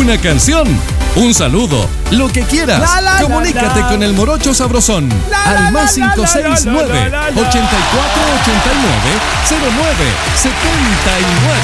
una canción, un saludo, lo que quieras. Comunícate con el Morocho Sabrosón al más 569 8489 0979.